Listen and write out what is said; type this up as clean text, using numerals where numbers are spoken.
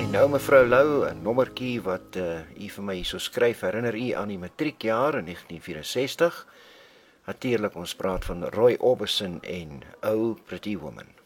Nou mevrou Lou, 'n nommertjie wat u vir my hierso skryf, herinner u aan die matriekjaar in 1964. Natuurlik ons praat van Roy Orbison en O Pretty Woman.